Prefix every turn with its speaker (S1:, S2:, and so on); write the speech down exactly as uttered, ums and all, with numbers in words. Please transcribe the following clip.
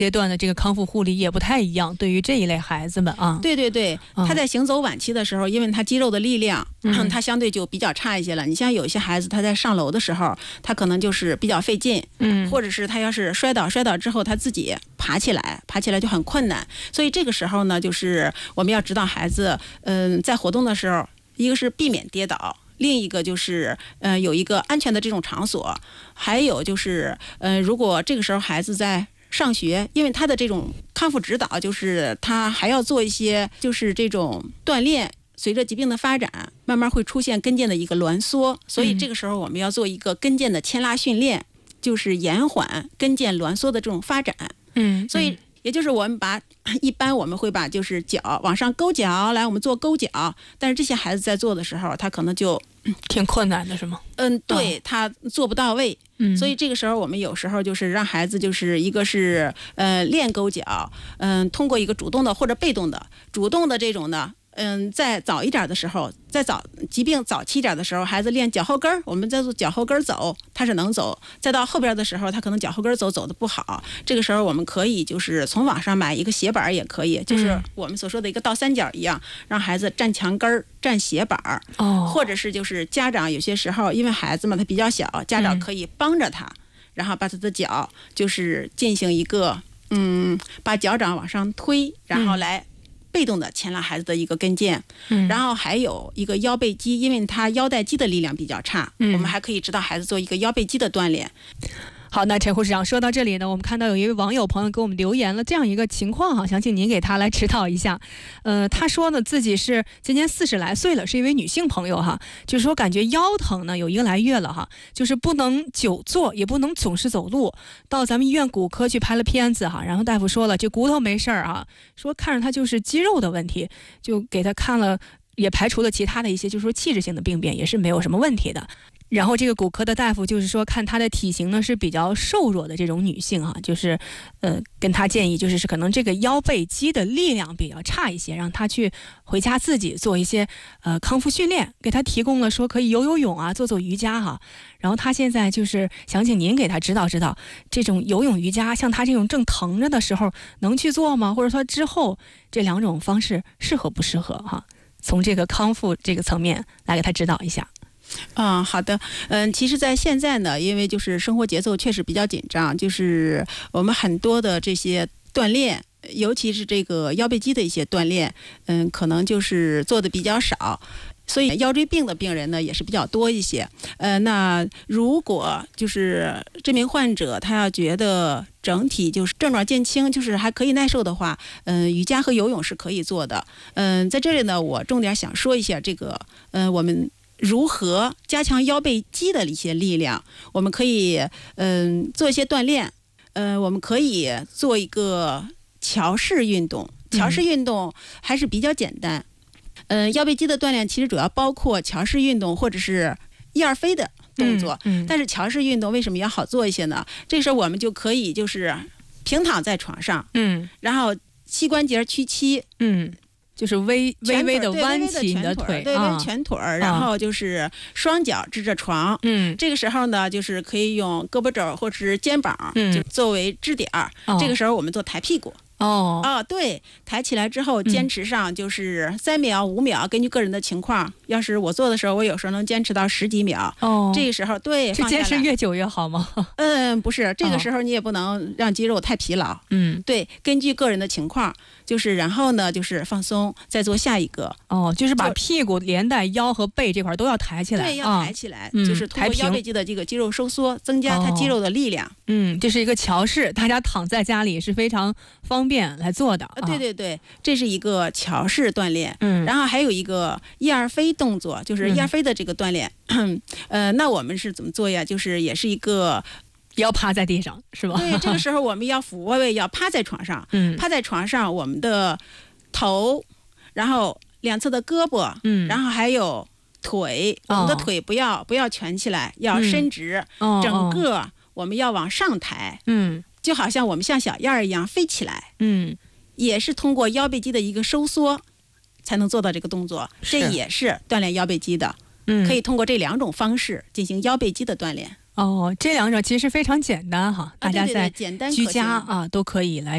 S1: 阶段的这个康复护理也不太一样，对于这一类孩子们啊，
S2: 对对对，他在行走晚期的时候，因为他肌肉的力量，嗯，他相对就比较差一些了。你像有一些孩子，他在上楼的时候，他可能就是比较费劲，嗯，或者是他要是摔倒，摔倒之后他自己爬起来，爬起来就很困难。所以这个时候呢，就是我们要指导孩子，嗯，在活动的时候，一个是避免跌倒。另一个就是，呃，有一个安全的这种场所，还有就是，呃，如果这个时候孩子在上学，因为他的这种康复指导，就是他还要做一些，就是这种锻炼。随着疾病的发展，慢慢会出现跟腱的一个挛缩，所以这个时候我们要做一个跟腱的牵拉训练，就是延缓跟腱挛缩的这种发展。嗯，所以。也就是我们把一般我们会把就是脚往上勾脚来，我们做勾脚，但是这些孩子在做的时候，他可能就
S1: 挺困难的，是吗？
S2: 嗯，对，哦、他做不到位。嗯，所以这个时候我们有时候就是让孩子就是一个是呃练勾脚，嗯，通过一个主动的或者被动的，主动的这种呢。嗯，在早一点的时候，在早疾病早期一点的时候，孩子练脚后跟儿，我们在做脚后跟儿走，他是能走。再到后边的时候，他可能脚后跟儿走走的不好，这个时候我们可以就是从网上买一个斜板也可以，就是我们所说的一个倒三角一样，让孩子站墙根儿、站斜板儿，哦，或者是就是家长有些时候因为孩子嘛他比较小，家长可以帮着他，然后把他的脚就是进行一个嗯，把脚掌往上推，然后来。被动的牵拉孩子的一个跟腱，嗯，然后还有一个腰背肌，因为他腰带肌的力量比较差，嗯，我们还可以指导孩子做一个腰背肌的锻炼。
S1: 好，那陈护士长说到这里呢，我们看到有一位网友朋友给我们留言了这样一个情况哈，想请您给他来指导一下。呃，他说呢自己是今年四十来岁了，是一位女性朋友哈，就是说感觉腰疼呢有一个来月了哈，就是不能久坐，也不能总是走路。到咱们医院骨科去拍了片子哈，然后大夫说了这骨头没事儿啊，说看着他就是肌肉的问题，就给他看了，也排除了其他的一些就是说器质性的病变，也是没有什么问题的。然后这个骨科的大夫就是说看她的体型呢是比较瘦弱的这种女性哈、啊，就是呃跟她建议就是是可能这个腰背肌的力量比较差一些，让她去回家自己做一些呃康复训练，给她提供了说可以游游泳啊，做做瑜伽哈、啊。然后她现在就是想请您给她指导指导，这种游泳瑜伽像她这种正疼着的时候能去做吗？或者说之后这两种方式适合不适合哈、啊？从这个康复这个层面来给她指导一下。
S2: 嗯，好的，嗯，其实，在现在呢，因为就是生活节奏确实比较紧张，就是我们很多的这些锻炼，尤其是这个腰背肌的一些锻炼，嗯，可能就是做的比较少。所以腰椎病的病人呢也是比较多一些，呃，那如果就是这名患者他要觉得整体就是症状减轻，就是还可以耐受的话，嗯、呃，瑜伽和游泳是可以做的。嗯、呃，在这里呢，我重点想说一下这个，呃，我们。如何加强腰背肌的一些力量？我们可以嗯、呃、做一些锻炼，呃，我们可以做一个桥式运动。桥式运动还是比较简单。嗯、呃，腰背肌的锻炼其实主要包括桥式运动或者是一二飞的动作。嗯嗯、但是桥式运动为什么要好做一些呢？这时候我们就可以就是平躺在床上，嗯，然后膝关节屈膝，嗯。
S1: 就是微微微的弯起你的腿，
S2: 对，微全腿儿，然后就是双脚支着床。嗯，这个时候呢，就是可以用胳膊肘或者是肩膀，嗯，就作为支点儿。哦、这个时候我们做抬屁股。哦哦，对，抬起来之后坚持上就是三秒、五秒，根据个人的情况。要是我做的时候，我有时候能坚持到十几秒。哦，这个时候对，
S1: 这坚持越久越好吗？
S2: 嗯，不是，这个时候你也不能让肌肉太疲劳。嗯，对，根据个人的情况，就是然后呢，就是放松，再做下一个。
S1: 哦，就是把屁股连带腰和背这块都要抬起来。
S2: 对，要抬起来，嗯、就是通过腰背肌的这个肌肉收缩，增加它肌肉的力量。哦、
S1: 嗯，这是一个桥式，大家躺在家里是非常方便来做的。
S2: 啊、对对对，这是一个桥式锻炼。嗯，然后还有一个一二飞动作，就是一二飞的这个锻炼。嗯、呃，那我们是怎么做呀？就是也是一个。
S1: 要趴在地上是吧？
S2: 对，这个时候我们要俯卧位，要趴在床上。嗯，趴在床上，我们的头，然后两侧的胳膊，嗯，然后还有腿，哦、我们的腿不要不要蜷起来，要伸直，嗯、整个我们要往上抬。嗯，就好像我们像小燕儿一样飞起来。嗯，也是通过腰背肌的一个收缩才能做到这个动作，这也是锻炼腰背肌的。嗯，可以通过这两种方式进行腰背肌的锻炼。
S1: 哦，这两者其实非常简单哈，大家在
S2: 居
S1: 家啊都可以来。